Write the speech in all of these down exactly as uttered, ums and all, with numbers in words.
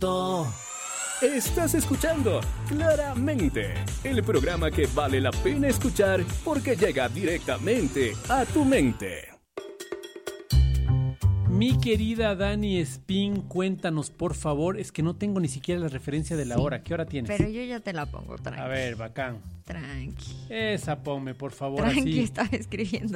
Estás escuchando Claramente, el programa que vale la pena escuchar porque llega directamente a tu mente. Mi querida Dani Espín, cuéntanos por favor, es que no tengo ni siquiera la referencia de la Sí, hora. ¿Qué hora tienes? Pero yo ya te la pongo, tranqui. A ver, bacán. Tranqui. Esa ponme, por favor, Tranqui, así. estaba escribiendo.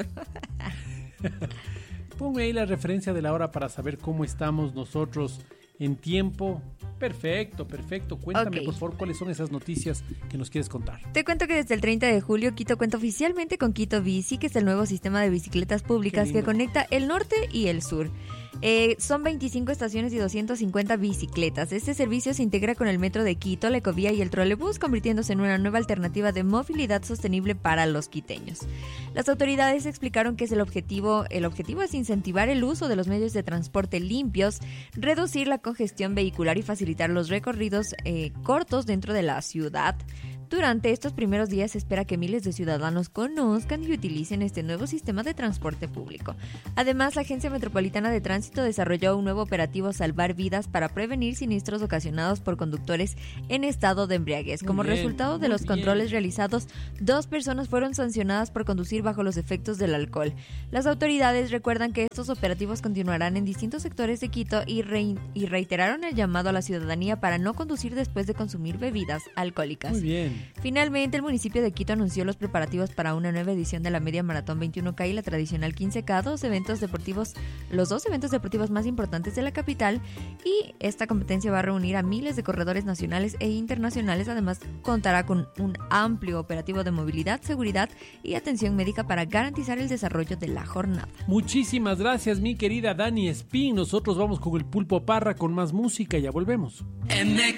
Ponme ahí la referencia de la hora para saber cómo estamos nosotros en tiempo. Perfecto, perfecto. Cuéntame, Ok. por favor, cuáles son esas noticias que nos quieres contar. Te cuento que desde el treinta de julio Quito cuenta oficialmente con Quito Bici, que es el nuevo sistema de bicicletas públicas Qué lindo. que conecta el norte y el sur. Eh, son veinticinco estaciones y doscientas cincuenta bicicletas. Este servicio se integra con el metro de Quito, la ecovía y el trolebús, convirtiéndose en una nueva alternativa de movilidad sostenible para los quiteños. Las autoridades explicaron que es el objetivo, el objetivo es incentivar el uso de los medios de transporte limpios, reducir la congestión vehicular y facilitar los recorridos eh, cortos dentro de la ciudad. Durante estos primeros días se espera que miles de ciudadanos conozcan y utilicen este nuevo sistema de transporte público. Además, la Agencia Metropolitana de Tránsito desarrolló un nuevo operativo Salvar Vidas para prevenir siniestros ocasionados por conductores en estado de embriaguez. Muy Como bien, resultado de muy los bien. controles realizados, dos personas fueron sancionadas por conducir bajo los efectos del alcohol. Las autoridades recuerdan que estos operativos continuarán en distintos sectores de Quito y, re- y reiteraron el llamado a la ciudadanía para no conducir después de consumir bebidas alcohólicas. Muy bien. Finalmente, el municipio de Quito anunció los preparativos para una nueva edición de la Media Maratón veintiuno K y la tradicional quince K, dos eventos deportivos, los dos eventos deportivos más importantes de la capital, y esta competencia va a reunir a miles de corredores nacionales e internacionales. Además, contará con un amplio operativo de movilidad, seguridad y atención médica para garantizar el desarrollo de la jornada. Muchísimas gracias, mi querida Dani Espín. Nosotros vamos con el Pulpo Parra con más música. Ya volvemos.